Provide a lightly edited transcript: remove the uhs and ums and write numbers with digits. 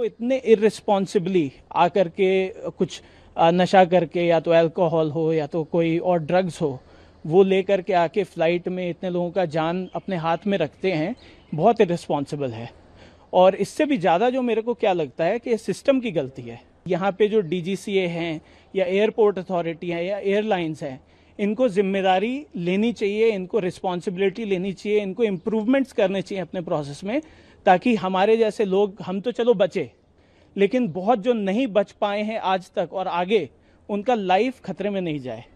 इतने इररिस्पॉन्सिबली आकर के कुछ नशा करके, या तो अल्कोहल हो या तो कोई और ड्रग्स हो, वो लेकर के आके फ्लाइट में इतने लोगों का जान अपने हाथ में रखते हैं, बहुत इररिस्पॉन्सिबल है। और इससे भी ज़्यादा जो मेरे को क्या लगता है कि सिस्टम की गलती है। यहाँ पे जो DGCA हैं या एयरपोर्ट अथॉरिटी हैं या एयरलाइंस हैं, इनको जिम्मेदारी लेनी चाहिए, इनको रिस्पॉन्सिबिलिटी लेनी चाहिए, इनको इम्प्रूवमेंट्स करने चाहिए अपने प्रोसेस में, ताकि हमारे जैसे लोग, हम तो चलो बचे, लेकिन बहुत जो नहीं बच पाए हैं आज तक और आगे, उनका लाइफ खतरे में नहीं जाए।